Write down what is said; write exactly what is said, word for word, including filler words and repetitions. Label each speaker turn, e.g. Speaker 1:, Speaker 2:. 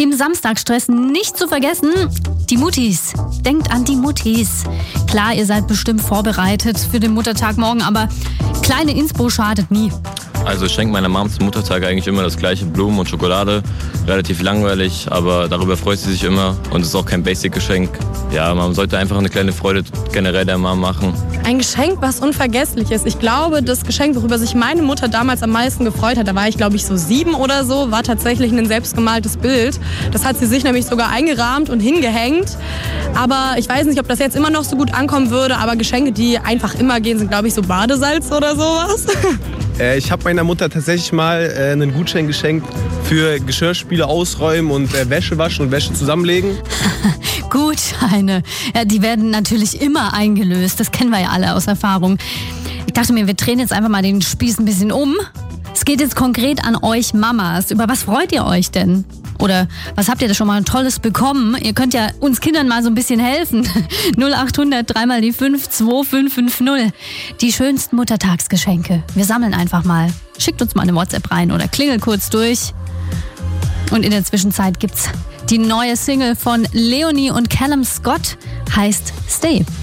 Speaker 1: Im Samstagsstress nicht zu vergessen, die Muttis. Denkt an die Muttis. Klar, ihr seid bestimmt vorbereitet für den Muttertag morgen, aber kleine Inspo schadet nie.
Speaker 2: Also ich schenke meiner Mom zum Muttertag eigentlich immer das gleiche, Blumen und Schokolade. Relativ langweilig, aber darüber freut sie sich immer und es ist auch kein Basic-Geschenk. Ja, man sollte einfach eine kleine Freude generell der Mom machen.
Speaker 3: Ein Geschenk, was unvergesslich ist. Ich glaube, das Geschenk, worüber sich meine Mutter damals am meisten gefreut hat, da war ich glaube ich so sieben oder so, war tatsächlich ein selbstgemaltes Bild. Das hat sie sich nämlich sogar eingerahmt und hingehängt. Aber ich weiß nicht, ob das jetzt immer noch so gut ankommen würde, aber Geschenke, die einfach immer gehen, sind glaube ich so Badesalz oder sowas.
Speaker 4: Äh, ich habe meiner Mutter tatsächlich mal äh, einen Gutschein geschenkt für Geschirrspüle ausräumen und äh, Wäsche waschen und Wäsche zusammenlegen.
Speaker 1: Gutscheine, ja, die werden natürlich immer eingelöst. Das kennen wir ja alle aus Erfahrung. Ich dachte mir, wir drehen jetzt einfach mal den Spieß ein bisschen um. Es geht jetzt konkret an euch Mamas. Über was freut ihr euch denn? Oder was habt ihr da schon mal Tolles bekommen? Ihr könnt ja uns Kindern mal so ein bisschen helfen. null acht hundert drei mal die fünf zwei fünf fünf null. Die schönsten Muttertagsgeschenke. Wir sammeln einfach mal. Schickt uns mal eine WhatsApp rein oder klingelt kurz durch. Und in der Zwischenzeit gibt's die neue Single von Leonie und Callum Scott, heißt Stay.